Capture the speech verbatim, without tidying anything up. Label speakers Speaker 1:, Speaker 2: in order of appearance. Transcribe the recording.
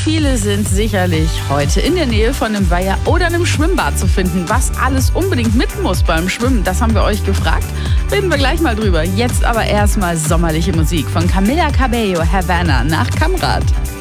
Speaker 1: viele sind sicherlich heute in der Nähe von einem Weiher oder einem Schwimmbad zu finden. Was alles unbedingt mit muss beim Schwimmen, das haben wir euch gefragt. Reden wir gleich mal drüber. Jetzt aber erstmal sommerliche Musik von Camila Cabello, Havana nach Kamrat.